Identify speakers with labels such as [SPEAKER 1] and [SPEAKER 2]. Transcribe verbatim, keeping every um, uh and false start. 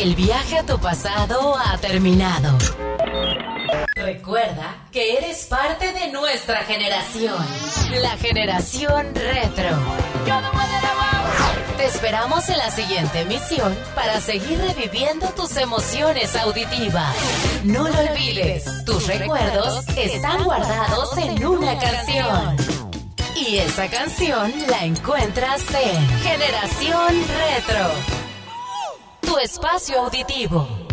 [SPEAKER 1] El viaje a tu pasado ha terminado. Recuerda que eres parte de nuestra generación, la generación retro. Te esperamos en la siguiente emisión para seguir reviviendo tus emociones auditivas. No lo olvides, tus recuerdos están guardados en una canción. Y esa canción la encuentras en Generación Retro, tu espacio auditivo.